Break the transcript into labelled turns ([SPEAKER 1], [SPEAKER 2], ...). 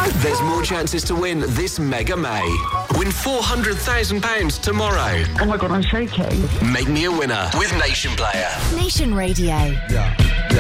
[SPEAKER 1] There's more chances to win this Mega May. Win £400,000 tomorrow.
[SPEAKER 2] Oh my God, I'm shaking.
[SPEAKER 1] Make me a winner with Nation Player.
[SPEAKER 3] Nation Radio.
[SPEAKER 4] Yeah.